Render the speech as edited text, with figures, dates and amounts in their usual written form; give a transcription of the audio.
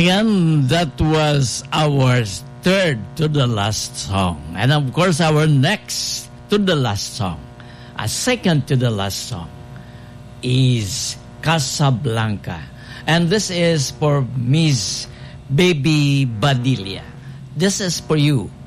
Again, that was our third to the last song. And of course, our next to the last song, a second to the last song, is Casablanca. And this is for Miss Baby Badilla. This is for you.